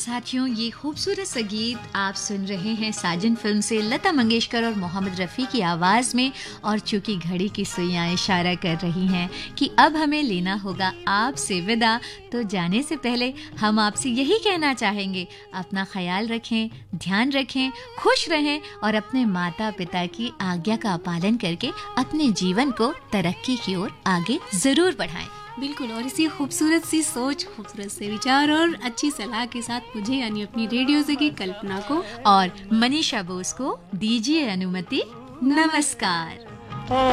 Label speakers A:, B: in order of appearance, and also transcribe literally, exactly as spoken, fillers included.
A: साथियों, ये खूबसूरत सा गीत आप सुन रहे हैं साजन फिल्म से लता मंगेशकर और मोहम्मद रफ़ी की आवाज़ में। और चूंकि घड़ी की सुइयां इशारा कर रही हैं कि अब हमें लेना होगा आपसे विदा, तो जाने से पहले हम आपसे यही कहना चाहेंगे, अपना ख्याल रखें, ध्यान रखें, खुश रहें और अपने माता पिता की आज्ञा का पालन करके अपने जीवन को तरक्की की ओर आगे ज़रूर बढ़ाएं।
B: बिल्कुल, और इसी खूबसूरत सी सोच, खूबसूरत से विचार और अच्छी सलाह के साथ मुझे यानी अपनी रेडियो से की कल्पना को
A: और मनीषा बोस को दीजिए अनुमति। नमस्कार।